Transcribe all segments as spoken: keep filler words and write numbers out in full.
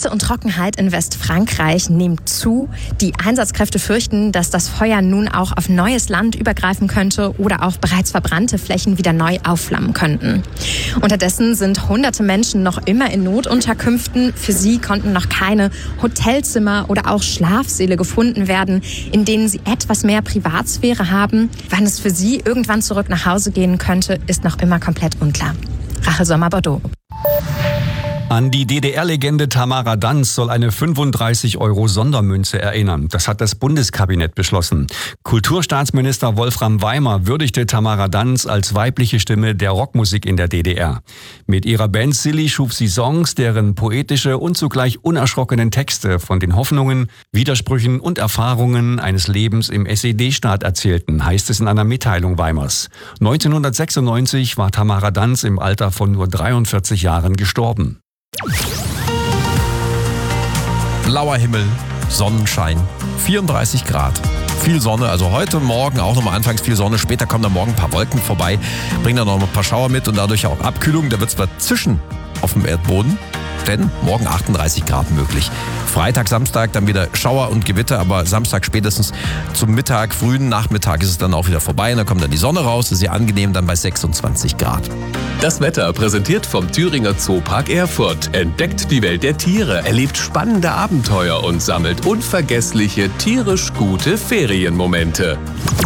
Hitze und Trockenheit in Westfrankreich nimmt zu. Die Einsatzkräfte fürchten, dass das Feuer nun auch auf neues Land übergreifen könnte oder auch bereits verbrannte Flächen wieder neu aufflammen könnten. Unterdessen sind hunderte Menschen noch immer in Notunterkünften. Für sie konnten noch keine Hotelzimmer oder auch Schlafsäle gefunden werden, in denen sie etwas mehr Privatsphäre haben. Wann es für sie irgendwann zurück nach Hause gehen könnte, ist noch immer komplett unklar. Rachel Sommer-Bordeaux. An die D D R-Legende Tamara Danz soll eine fünfunddreißig Euro Sondermünze erinnern. Das hat das Bundeskabinett beschlossen. Kulturstaatsminister Wolfram Weimer würdigte Tamara Danz als weibliche Stimme der Rockmusik in der D D R. Mit ihrer Band Silly schuf sie Songs, deren poetische und zugleich unerschrockenen Texte von den Hoffnungen, Widersprüchen und Erfahrungen eines Lebens im S E D-Staat erzählten, heißt es in einer Mitteilung Weimers. neunzehnhundertsechsundneunzig war Tamara Danz im Alter von nur dreiundvierzig Jahren gestorben. Blauer Himmel, Sonnenschein, vierunddreißig Grad. Viel Sonne, also heute Morgen auch nochmal anfangs viel Sonne, später kommen dann morgen ein paar Wolken vorbei, bringen dann noch ein paar Schauer mit und dadurch auch Abkühlung. Da wird es zwar zischen auf dem Erdboden, denn morgen achtunddreißig Grad möglich. Freitag, Samstag dann wieder Schauer und Gewitter, aber Samstag spätestens zum Mittag, frühen Nachmittag ist es dann auch wieder vorbei und dann kommt dann die Sonne raus, ist sehr angenehm, dann bei sechsundzwanzig Grad. Das Wetter präsentiert vom Thüringer Zoopark Erfurt. Entdeckt die Welt der Tiere, erlebt spannende Abenteuer und sammelt unvergessliche, tierisch gute Ferienmomente.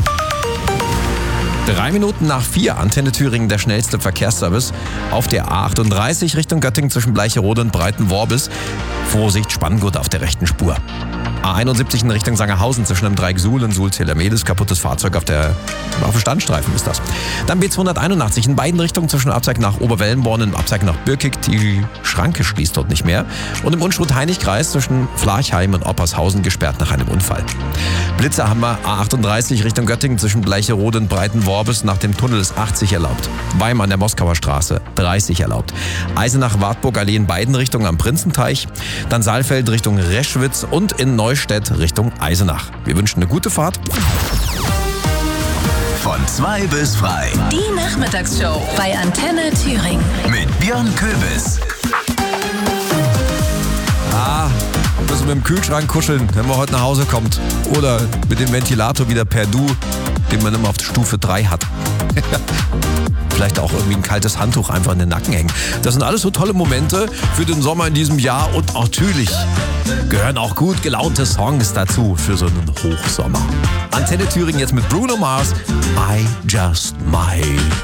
Drei Minuten nach vier, Antenne Thüringen, der schnellste Verkehrsservice auf der A achtunddreißig Richtung Göttingen zwischen Bleicherode und Breitenworbis. Vorsicht, Spanngurt auf der rechten Spur. A einundsiebzig in Richtung Sangerhausen zwischen dem Dreieck Suhl und Suhl-Zelamedes. Kaputtes Fahrzeug auf der auf dem Standstreifen ist das. Dann B zweihunderteinundachtzig in beiden Richtungen zwischen Abzeig nach Oberwellenborn und Abzeig nach Birkig. Die Schranke schließt dort nicht mehr. Und im Unstrut-Heinig-Kreis zwischen Flarchheim und Oppershausen gesperrt nach einem Unfall. Blitzer haben wir A achtunddreißig Richtung Göttingen zwischen Bleicherode und Breitenworbis. Nach dem Tunnel ist achtzig erlaubt. Weimar an der Moskauer Straße dreißig erlaubt. Eisenach-Wartburg-Allee in beiden Richtungen am Prinzenteich. Dann Saalfeld Richtung Reschwitz und in Neustädt Richtung Eisenach. Wir wünschen eine gute Fahrt. Von zwei bis frei. Die Nachmittagsshow bei Antenne Thüringen. Mit Björn Köbis. Ah, müssen wir im Kühlschrank kuscheln, wenn man heute nach Hause kommt. Oder mit dem Ventilator wieder per Du, den man immer auf Stufe drei hat. Vielleicht auch irgendwie ein kaltes Handtuch einfach in den Nacken hängen. Das sind alles so tolle Momente für den Sommer in diesem Jahr. Und natürlich gehören auch gut gelaunte Songs dazu für so einen Hochsommer. Antenne Thüringen jetzt mit Bruno Mars. I Just Might.